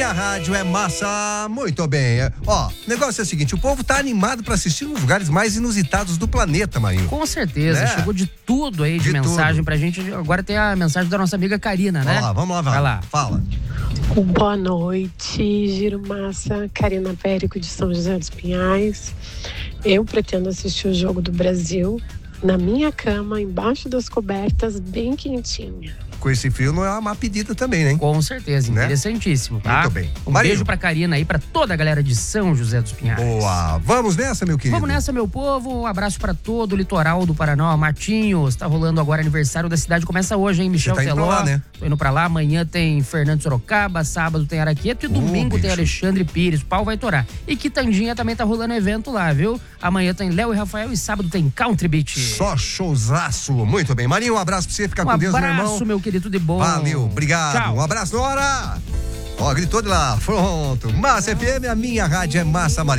minha rádio é massa. Muito bem. Ó, o negócio é o seguinte, o povo tá animado pra assistir nos lugares mais inusitados do planeta, Marinho. Com certeza, Né? chegou de tudo aí de mensagem pra gente. Agora tem a mensagem da nossa amiga Karina, né? Vamos lá. Vai lá. Fala. Boa noite, Giro Massa, Karina Périco de São José dos Pinhais. Eu pretendo assistir o Jogo do Brasil na minha cama, embaixo das cobertas, bem quentinha. Com esse frio não é uma má pedida também, né? Com certeza, Né? interessantíssimo, tá? Muito bem. Um Marinho. beijo pra Karina aí, pra toda a galera de São José dos Pinhais. Boa. Vamos nessa, meu querido? Vamos nessa, meu povo. Um abraço pra todo o litoral do Paraná. Matinhos, tá rolando agora aniversário da cidade. Começa hoje, hein? Michel Você tá indo Teló. pra lá, né? Tô indo pra lá. Amanhã tem Fernando Sorocaba, sábado tem Araqueto e domingo tem bicho. Alexandre Pires. O pau vai torar. E Quitandinha também tá rolando evento lá, viu? Amanhã tem Léo e Rafael e sábado tem Country Beat. Só showzaço. Muito bem. Marinho, um abraço pra você. Fica com Deus, meu irmão. Um abraço, meu querido, de bom. Valeu, obrigado. Tchau. Um abraço, Nora. Ó, gritou de lá. Pronto. Massa FM, a minha rádio é massa, Marinho.